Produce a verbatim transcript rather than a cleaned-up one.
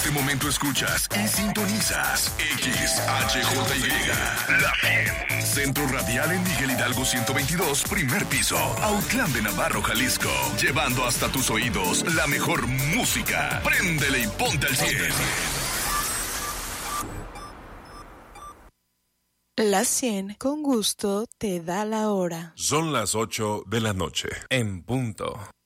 este momento escuchas y sintonizas X H J Y, La cien. Centro Radial en Miguel Hidalgo ciento veintidós, primer piso, Autlán de Navarro, Jalisco. Llevando hasta tus oídos la mejor música. Préndele y ponte al cien. La cien, con gusto, te da la hora. Son las ocho de la noche, en punto.